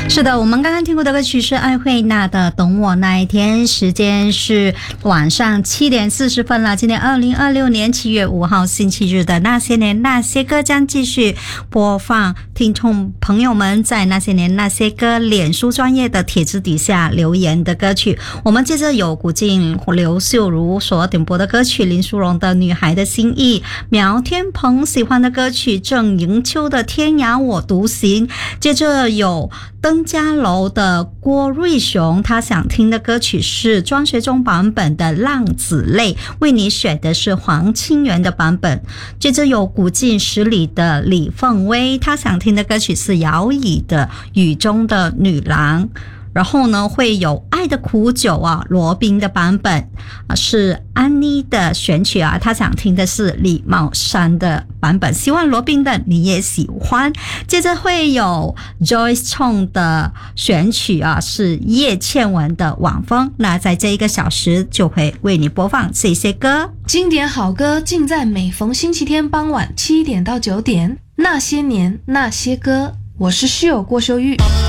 是的，我们刚刚听过的歌曲是艾慧娜的《等我那一天》，时间是晚上7点40分了。今天2026年7月5号星期日的那些年那些歌将继续播放。听众朋友们在那些年那些歌脸书专页的帖子底下留言的歌曲，我们接着有古静、刘秀如所点播的歌曲，林淑荣的《女孩的心意》，苗天鹏喜欢的歌曲郑迎秋的《天涯我独行》，接着有登嘉楼的郭瑞雄，他想听的歌曲是庄学忠版本的《浪子泪》，为你选的是黄清源的版本。接着有古晋十里的李凤薇，他想听的歌曲是姚以的《雨中的女郎》。然后呢，会有爱的苦酒啊，罗宾的版本是安妮的选曲啊，他想听的是李茂山的版本，希望罗宾的你也喜欢。接着会有 Joyce Chong 的选曲啊，是叶倩文的晚风。那在这1个小时就会为你播放这些歌， 经典好歌尽在每逢星期天傍晚7点到9点，那些年那些歌，我是室友郭秀玉。